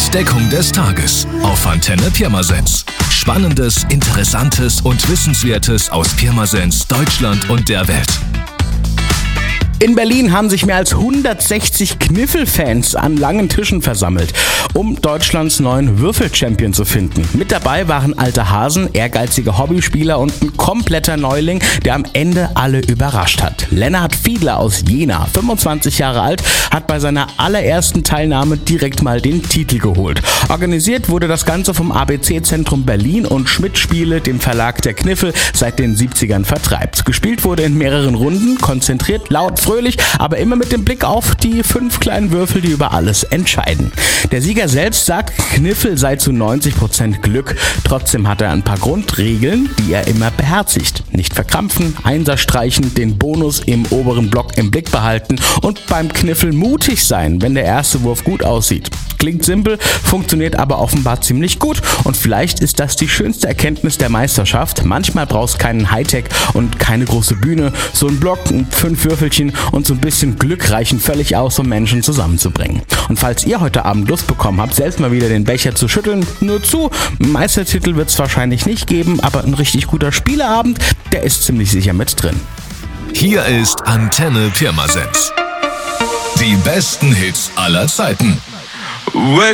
Entdeckung des Tages auf Antenne Pirmasens. Spannendes, Interessantes und Wissenswertes aus Pirmasens, Deutschland und der Welt. In Berlin haben sich mehr als 160 Kniffel-Fans an langen Tischen versammelt, um Deutschlands neuen Würfel-Champion zu finden. Mit dabei waren alte Hasen, ehrgeizige Hobbyspieler und ein kompletter Neuling, der am Ende alle überrascht hat. Lennart Fiedler aus Jena, 25 Jahre alt, hat bei seiner allerersten Teilnahme direkt mal den Titel geholt. Organisiert wurde das Ganze vom ABC-Zentrum Berlin und Schmidt Spiele, dem Verlag der Kniffel, seit den 70ern vertreibt. Gespielt wurde in mehreren Runden, konzentriert, laut, fröhlich, aber immer mit dem Blick auf die 5 kleinen Würfel, die über alles entscheiden. Der Sieger selbst sagt, Kniffel sei zu 90% Glück. Trotzdem hat er ein paar Grundregeln, die er immer beherzigt. Nicht verkrampfen, Einser streichen, den Bonus im oberen Block im Blick behalten und beim Kniffel mutig sein, wenn der erste Wurf gut aussieht. Klingt simpel, funktioniert aber offenbar ziemlich gut und vielleicht ist das die schönste Erkenntnis der Meisterschaft. Manchmal brauchst keinen Hightech und keine große Bühne. So ein Block, 5 Würfelchen und so ein bisschen Glück reichen völlig aus, um Menschen zusammenzubringen. Und falls ihr heute Abend Lust bekommen habt, selbst mal wieder den Becher zu schütteln, nur zu. Meistertitel wird es wahrscheinlich nicht geben, aber ein richtig guter Spieleabend, der ist ziemlich sicher mit drin. Hier ist Antenne Pirmasens. Die besten Hits aller Zeiten.